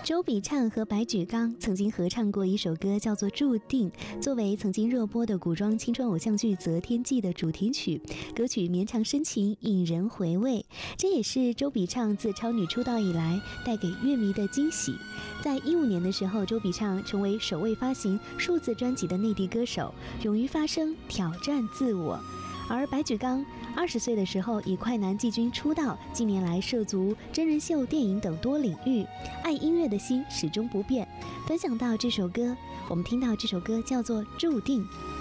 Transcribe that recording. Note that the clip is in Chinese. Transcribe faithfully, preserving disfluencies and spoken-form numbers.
周笔畅和白举纲曾经合唱过一首歌，叫做《注定》，作为曾经热播的古装青春偶像剧《择天记》的主题曲。歌曲绵长深情，引人回味。这也是周笔畅自超女出道以来带给乐迷的惊喜。在一五年的时候，周笔畅成为首位发行数字专辑的内地歌手，勇于发声，挑战自我。而白举纲二十岁的时候以快男季军出道，近年来涉足真人秀、电影等多领域，爱音乐的心始终不变。分享到这首歌，我们听到这首歌叫做《注定》。